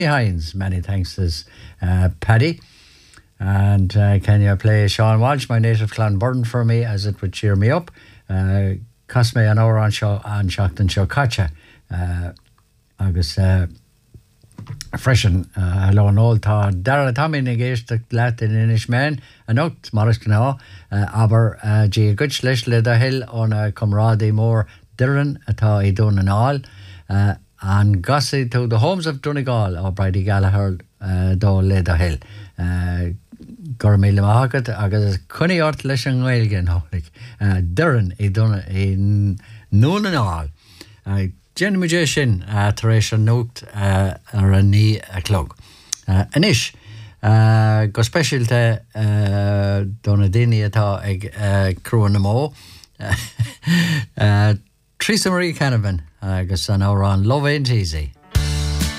Hines. Many thanks, says Paddy. And can you play Sean Walsh, My Native Clonburn, for me, as it would cheer me up? Cost me an hour on Shockton Show Catcha. Agus freshen hello an old tá Dara Tommy negéis de Latin Inish man a note Morris Gna aber G good leis le da hill on a comrade more Dirren atá I done and all and Gussie to the homes of Donegal or Brady Gallagher do le da hill Gormile Mahagat agus cunny ort leis an Gaelgen holik Dirren I done in noon and all Jen Magician Teresia note ar a ní a clog. Anish go special te donna dini atá ag cruan na mó Teresa Marie Canavan agus an ára an Love Ain't Easy.